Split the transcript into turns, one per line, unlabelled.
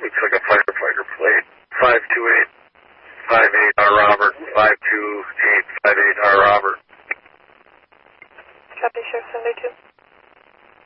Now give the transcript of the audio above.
looks like a firefighter plate. 52858R Robert, 52858R Robert.